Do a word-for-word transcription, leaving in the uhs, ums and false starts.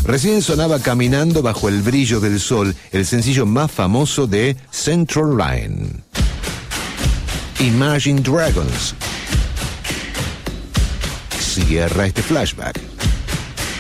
Recién sonaba Caminando bajo el brillo del sol, el sencillo más famoso de Central Line. Imagine Dragons cierra este flashback.